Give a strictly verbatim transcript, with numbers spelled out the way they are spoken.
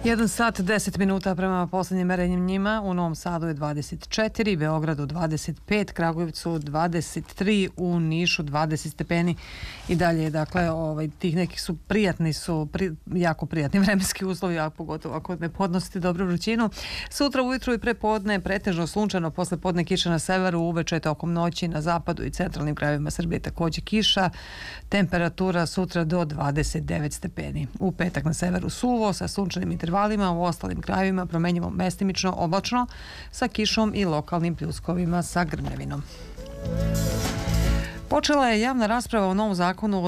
jedan sat, deset minuta prema posljednjim merenjima. U Novom Sadu je dvadeset četiri, Beogradu dvadeset pet, Kragujevcu dvadeset tri, u Nišu dvadeset stepeni i dalje. Dakle, ovaj, tih nekih su prijatni, su pri, jako prijatni vremenski uslovi, a pogotovo ako ne podnosite dobru vrućinu. Sutra ujutru i prepodne pretežno sunčano, posle podne kiša na severu, uveče tokom noći na zapadu i centralnim krajevima Srbije također kiša. Temperatura sutra do dvadeset devet stepeni. U petak na severu suvo sa sunčanim intervalima, u ostalim krajevima promenjivo mestimično oblačno sa kišom i lokalnim pljuskovima sa grmljavinom. Počela je javna rasprava o novom zakonu o